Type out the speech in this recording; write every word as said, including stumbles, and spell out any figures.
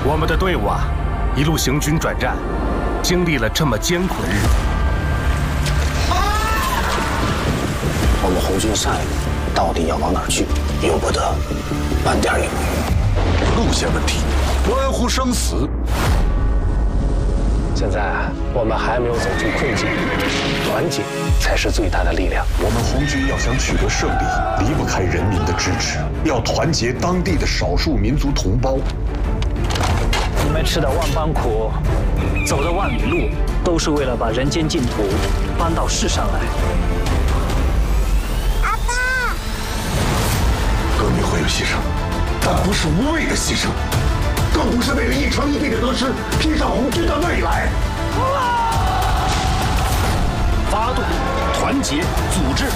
我们的队伍啊，一路行军转战，经历了这么艰苦的日子。 我们红军下一步到底要往哪儿去？由不得半点犹豫。 路线问题，关乎生死。 现在我们还没有走出困境，团结才是最大的力量。 我们红军要想取得胜利，离不开人民的支持，要团结当地的少数民族同胞。 你们吃的万般苦，走的万里路，都是为了把人间净土搬到世上来。 阿爸， 革命会有牺牲，但不是无谓的牺牲，更不是为了一城一地的得失披上红军的未来。 发动，团结，组织，